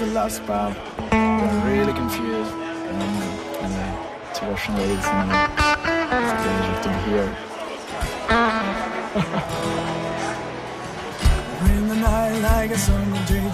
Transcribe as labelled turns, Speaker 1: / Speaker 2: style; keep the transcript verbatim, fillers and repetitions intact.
Speaker 1: the last part. Got really confused. And, and uh, to Russian ladies, you know, it's a pleasure to hear.
Speaker 2: In the night like a summer day.